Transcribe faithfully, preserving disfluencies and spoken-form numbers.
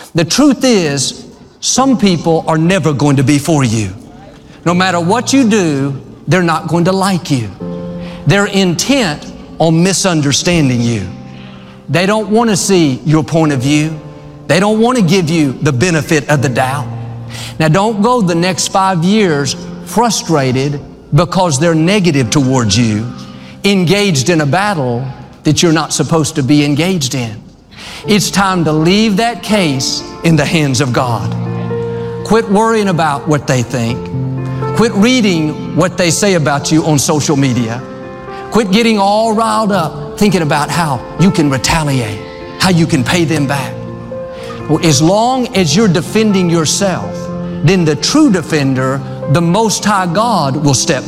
The truth is, some people are never going to be for you. No matter what you do, they're not going to like you. They're intent on misunderstanding you. They don't want to see your point of view. They don't want to give you the benefit of the doubt. Now, don't go the next five years frustrated because they're negative towards you, engaged in a battle that you're not supposed to be engaged in. It's time to leave that case in the hands of God. Quit worrying about what they think. Quit reading what they say about you on social media. Quit getting all riled up thinking about how you can retaliate, how you can pay them back. Well, as long as you're defending yourself, then the true defender, the Most High God, will step